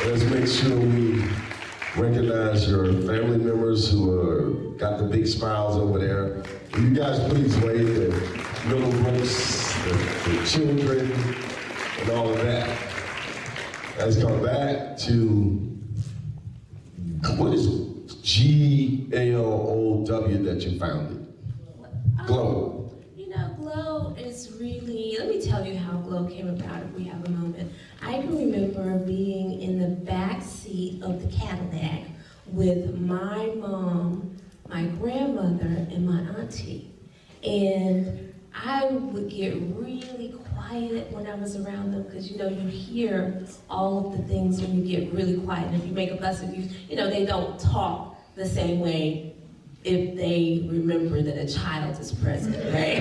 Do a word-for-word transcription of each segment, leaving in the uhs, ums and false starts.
Let's make sure we recognize your family members who are, got the big smiles over there. Will you guys please wave the little folks, the, the children, and all of that. Let's come back to, what is G L O W that you founded? Glow. You know, Glow is really, let me tell you how Glow came about if we have a moment. I can remember being in the back seat of the Cadillac with my mom, my grandmother, and my auntie. And I would get really quiet when I was around them because, you know, you hear all of the things when you get really quiet. And if you make a fuss, if you, you know, they don't talk the same way if they remember that a child is present, right?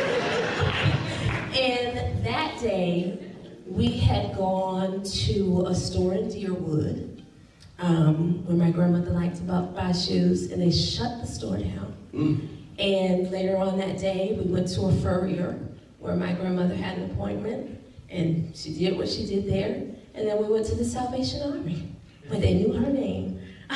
And that day, we had gone to a store in Deerwood um, where my grandmother liked to buy shoes, and they shut the store down. Mm. And later on that day, we went to a furrier where my grandmother had an appointment, and she did what she did there. And then we went to the Salvation Army, where they knew her name.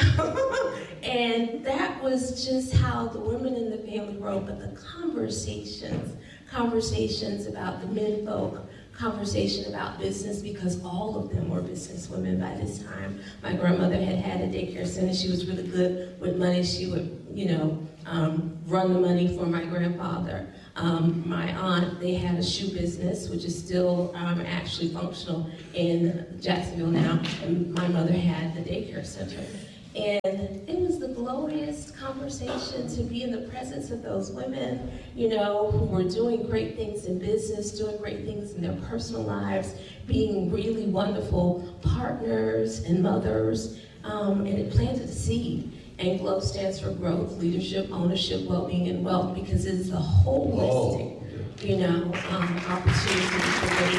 And that was just how the women in the family wrote, but the conversations, conversations about the men folk, conversation about business, because all of them were business women by this time. My grandmother had had a daycare center. She was really good with money. She would, you know, um, run the money for my grandfather. Um, my aunt, they had a shoe business, which is still um, actually functional in Jacksonville now, and my mother had the daycare center. And it was the glorious conversation to be in the presence of those women, you know, who were doing great things in business, doing great things in their personal lives, being really wonderful partners and mothers, um, and it planted a seed. And GLOW stands for growth, leadership, ownership, well-being, and wealth, because it is a holistic, oh. you know, um, opportunity for women.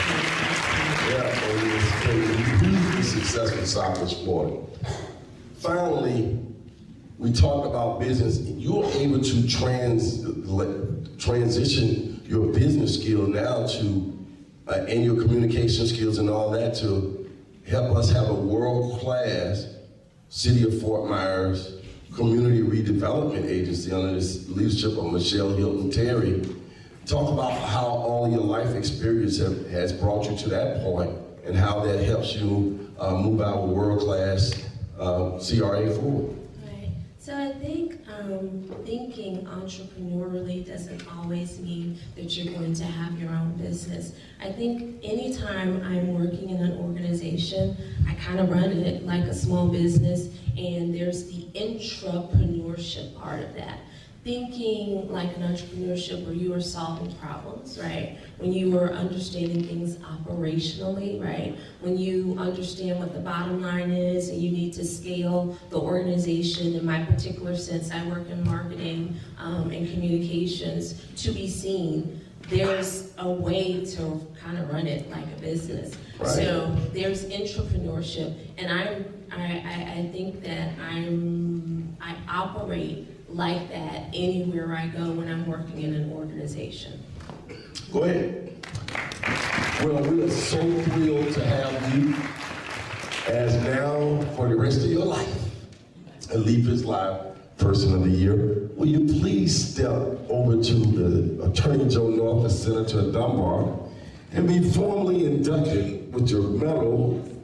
Yeah, well, it's a hugely successful soccer sport. Finally, we talked about business. You're able to trans, transition your business skill now to, uh, and your communication skills and all that to help us have a world-class City of Fort Myers Community Redevelopment Agency under the leadership of Michelle Hilton Terry. Talk about how all your life experience have, has brought you to that point and how that helps you uh, move our world-class Uh, C R A forward. Right. So I think um, thinking entrepreneurially doesn't always mean that you're going to have your own business. I think anytime I'm working in an organization, I kind of run it like a small business, and there's the intrapreneurship part of that. Thinking like an entrepreneurship where you are solving problems, right? When you are understanding things operationally, right? When you understand what the bottom line is and you need to scale the organization. In my particular sense, I work in marketing um, and communications to be seen. There's a way to kind of run it like a business. Right. So there's intrapreneurship, and I'm, I, I, I think that I'm, I operate like that anywhere I go when I'm working in an organization. Go ahead. Well, we are so thrilled to have you as now, for the rest of your life, a Leapers Live Person of the Year. Will you please step over to the Attorney Joe North and Senator Dunbar and be formally inducted with your medal